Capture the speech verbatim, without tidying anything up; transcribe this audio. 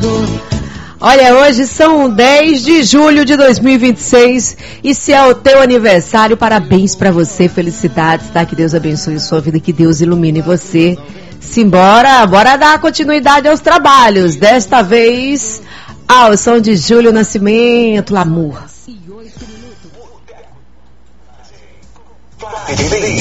Olha, hoje são dez de julho de dois mil e vinte e seis e se é o teu aniversário, parabéns pra você, felicidades, tá? Que Deus abençoe sua vida, que Deus ilumine você. Simbora, bora dar continuidade aos trabalhos, desta vez ao som de Júlio Nascimento, L'amour.